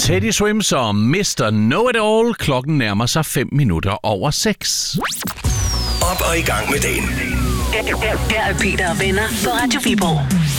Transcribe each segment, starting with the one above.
Teddy Swims og Mr. Know-It-All. Klokken nærmer sig 5 minutter over 6. Op og i gang med dagen. Her er Peter og venner på Radio Viborg.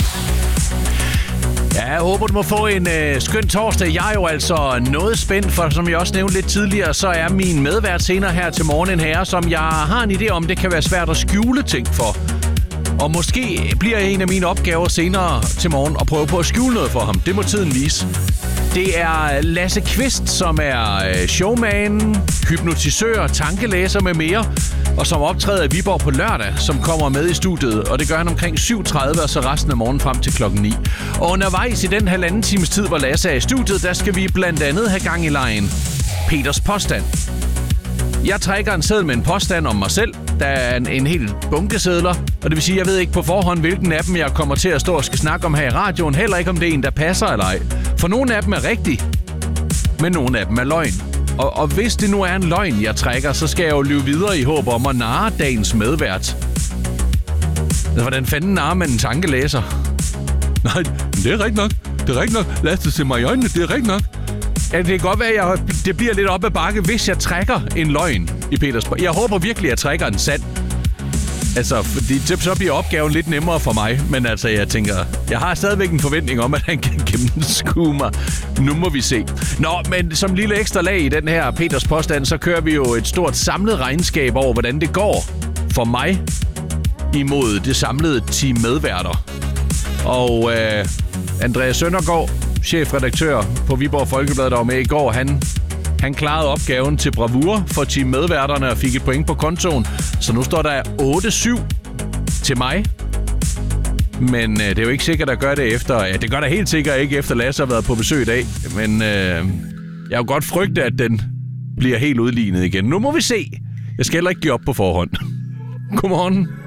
Ja, jeg håber, du må få en skøn torsdag. Jeg er jo altså noget spændt, for som jeg også nævnte lidt tidligere, så er min medvært senere her til morgen en herre, som jeg har en idé om, det kan være svært at skjule ting for. Og måske bliver en af mine opgaver senere til morgen at prøve på at skjule noget for ham. Det må tiden vise. Det er Lasse Kvist, som er showman, hypnotisør, tankelæser med mere, og som optræder i Viborg på lørdag, som kommer med i studiet. Og det gør han omkring 7:30, og så resten af morgen frem til klokken 9. Og undervejs i den halvanden times tid, hvor Lasse er i studiet, der skal vi blandt andet have gang i lejen Peters påstand. Jeg trækker en seddel med en påstand om mig selv. Der er en hel bunke sedler, og det vil sige, jeg ved ikke på forhånd, hvilken af dem jeg kommer til at stå og skal snakke om her i radioen. Heller ikke om det er en, der passer eller ej. For nogle af dem er rigtig, men nogle af dem er løgn. Og hvis det nu er en løgn, jeg trækker, så skal jeg jo løbe videre i håb om at narre dagens medvært. Hvordan fanden narrer man en tankelæser? Nej, det er rigtigt nok. Det er rigtigt nok. Lad os se mig i øjnene. Det er rigtigt nok. Ja, det kan godt være, at det bliver lidt op ad bakke, hvis jeg trækker en løgn i Peters. Jeg håber virkelig, at jeg trækker en sand. Altså, fordi så bliver opgaven lidt nemmere for mig. Men altså, jeg tænker, jeg har stadigvæk en forventning om, at han kan gennemskue mig. Nu må vi se. Nå, men som lille ekstra lag i den her Peters påstand, så kører vi jo et stort samlet regnskab over, hvordan det går for mig imod det samlede team medværter. Og Andreas Søndergaard, chefredaktør på Viborg Folkeblad, der var med i går, han klarede opgaven til bravur for team medværterne og fik et point på kontoen. Så nu står der 8-7 til mig. Men det er jo ikke sikkert at gøre det efter. Ja, det gør der helt sikkert ikke efter Lasse har været på besøg i dag. Men jeg har jo godt frygte, at den bliver helt udlignet igen. Nu må vi se. Jeg skal heller ikke give op på forhånd. Godmorgen.